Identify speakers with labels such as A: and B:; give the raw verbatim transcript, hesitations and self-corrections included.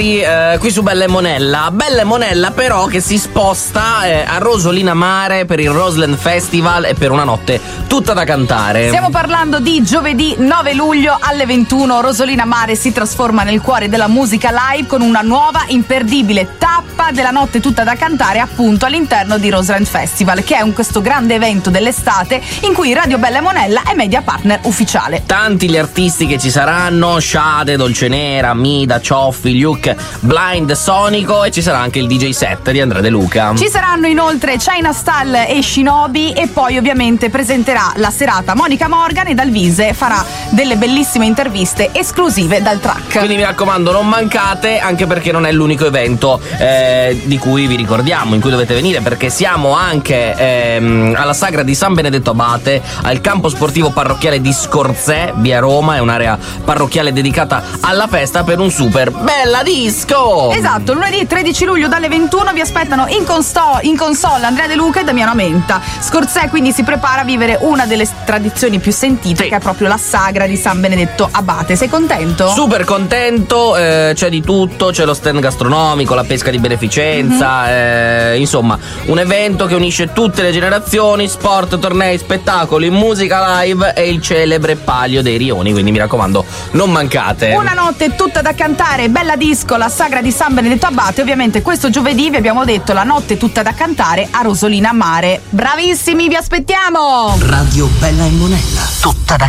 A: Eh, qui su Bella e Monella. Bella e Monella però che si sposta eh, a Rosolina Mare per il Roseland Festival e per una notte tutta da cantare.
B: Stiamo parlando di giovedì nove luglio alle ventuno. Rosolina Mare si trasforma nel cuore della musica live con una nuova imperdibile tappa della notte tutta da cantare, appunto all'interno di Roseland Festival, che è un, questo grande evento dell'estate in cui Radio Bella e Monella è media partner ufficiale.
A: Tanti gli artisti che ci saranno: Sade, Dolcenera, Mida, Cioffi, Luke, Blind, Sonico, e ci sarà anche il D J set di Andrea De Luca.
B: Ci saranno inoltre China Style e Shinobi, e poi ovviamente presenterà la serata Monica Morgan, e dal Vise farà delle bellissime interviste esclusive dal track.
A: Quindi mi raccomando, non mancate, anche perché non è l'unico evento eh, di cui vi ricordiamo, in cui dovete venire, perché siamo anche ehm, alla sagra di San Benedetto Abate, al campo sportivo parrocchiale di Scorzè, via Roma. È un'area parrocchiale dedicata alla festa per un super bella disco.
B: Esatto, lunedì tredici luglio dalle ventuno vi aspettano in, consto- in console Andrea De Luca e Damiano Menta. Scorzè quindi si prepara a vivere una delle tradizioni più sentite, sì, che è proprio la sagra di San Benedetto Abate. Sei contento?
A: Super contento, eh, c'è di tutto, c'è lo stand gastronomico, la pesca di beneficenza, mm-hmm. eh, insomma un evento che unisce tutte le generazioni: sport, tornei, spettacoli, musica live e il celebre Palio dei Rioni. Quindi mi raccomando, non mancate.
B: Una notte tutta da cantare, bella disco, la sagra di San Benedetto Abate. Ovviamente questo giovedì vi abbiamo detto la notte tutta da cantare a Rosolina Mare. Bravissimi, vi aspettiamo!
C: Radio Bella e Monella, tutta da